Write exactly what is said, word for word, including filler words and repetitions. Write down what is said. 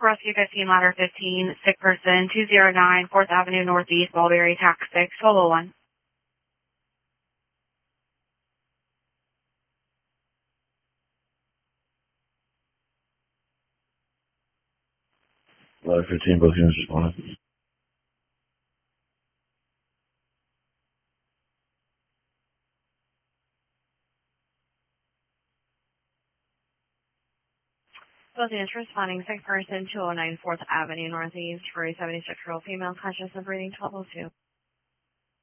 Rescue fifteen, ladder fifteen, sick person, two zero nine, fourth Avenue Northeast, Mulberry, tax six, twelve oh one. Ladder fifteen, both units responded. Both units responding, sick person, two oh nine, fourth Avenue Northeast, for a seventy-six-year-old female, conscious of breathing, twelve oh two.